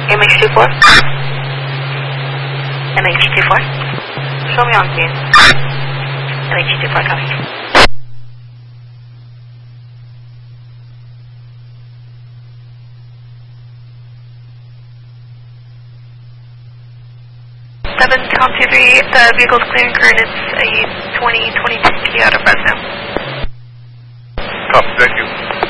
MH24? MH24? Show me on scene. MH24 copy. Tom 23, the vehicle's clearing current. It's a 2022 Kia out of Fresno. Copy, thank you.